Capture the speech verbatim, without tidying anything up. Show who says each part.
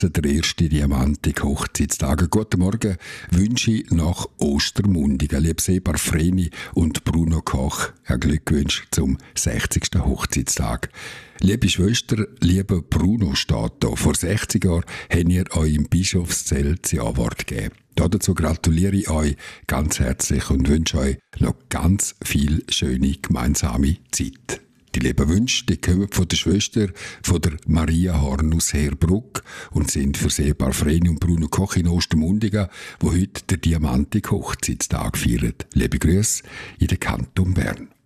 Speaker 1: der erste Diamantik Hochzeitstag. Guten Morgen wünsche ich nach Ostermundigen. Liebes Ehepaar Vreni und Bruno Koch, ein Glückwunsch zum sechzigsten Hochzeitstag. Liebe Schwester, lieber Bruno steht da. Vor sechzig Jahren habt ihr euch im Bischofszelt das Ja-Wort gegeben. Dazu gratuliere ich euch ganz herzlich und wünsche euch noch ganz viel schöne gemeinsame Zeit. Die lieben Wünsche, die kommen von der Schwester von der Maria Horn aus Herbruck und sind für das Ehepaar Vreni und Bruno Koch in Ostermundigen, wo heute der Diamantik Hochzeitstag feiert. Liebe Grüße in den Kanton Bern.